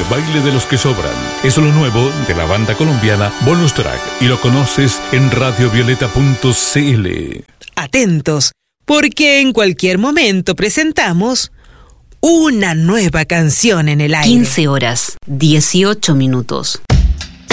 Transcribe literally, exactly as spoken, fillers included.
baile de los que sobran. Es lo nuevo de la banda colombiana Bonus Track y lo conoces en radio violeta punto c l. Atentos, porque en cualquier momento presentamos una nueva canción en el aire. quince horas, dieciocho minutos.